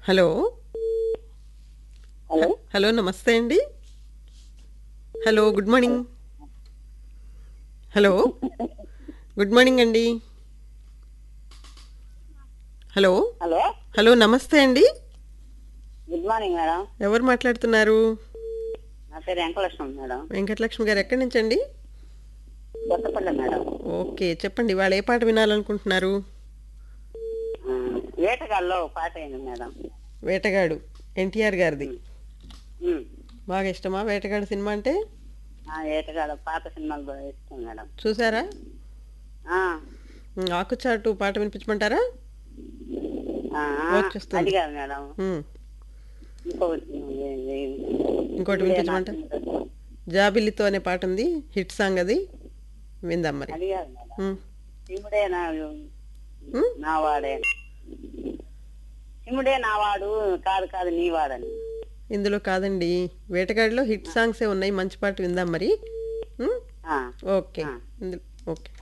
Hello. Hello hello నమస్తే అండి. Hello good morning. Hello good morning అండి. హలో. హలో హలో నమస్తే అండి. Good morning madam. ఎవరు మాట్లాడుతున్నారు? నా పేరు వెంకటలక్ష్మి మేడం. వెంకటలక్ష్మి గారు ఎక్కడి నుంచి అండి? కొత్తపల్లి మేడం. ఓకే చెప్పండి, వాళ్ళు ఏ పాట వినాలనుకుంటున్నారు? ఆ, వేటగాళ్ళలో ఒక పాట అయింది మేడం. వేటగాడు ఎన్టీఆర్ గారిది. ఉమ్, బాగా ఇష్టమా వేటగాడు సినిమా అంటే? వేటగాడు పాత సినిమాలు బాగా ఇష్టం మేడం. చూసారా? ఆ, ఆకుచాటు పాట వినిపించమంటారా? ఆ, వచ్చేస్తుంది. అది కాదు మేడం. ఉమ్, ఇంకొకటి ఇంకోటి వినిపించమంటారా? జాబిల్లితో అనే పాట ఉంది, హిట్ సాంగ్ అది, విందాం మరి. అది కాదు మేడం. ఉమ్, శివుడే ఉమ్, నా వాడే, శివుడే నా వాడు కాదు కాదు నీ వాడని. ఇందులో కాదండి, వేటగాడిలో హిట్ సాంగ్సే ఉన్నాయి, మంచి పాట విందాం మరి. ఉమ్, ఆ, ఓకే. ఆ. ఇందులో ఓకే.